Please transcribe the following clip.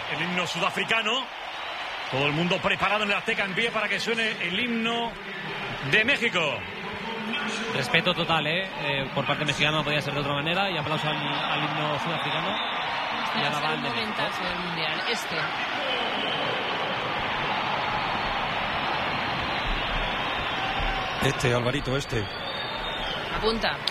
el himno sudafricano. Todo el mundo preparado en el Azteca en pie para que suene el himno de México. Respeto total, por parte mexicana, no podía ser de otra manera. Y aplauso al himno sudafricano. Y ahora va el momentazo del Mundial. Alvarito, Apunta.